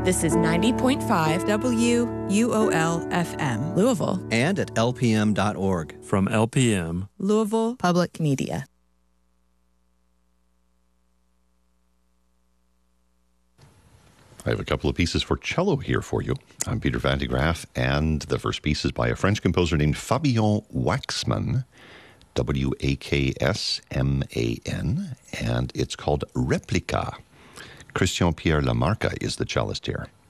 This is 90.5 WUOL-FM, Louisville. And at lpm.org. From LPM, Louisville Public Media. I have a couple of pieces for cello here for you. I'm Peter Van de Graaff, and the first piece is by a French composer named Fabien Waxman, W-A-K-S-M-A-N, and it's called Replica. Christian Pierre Lamarca is the cellist here.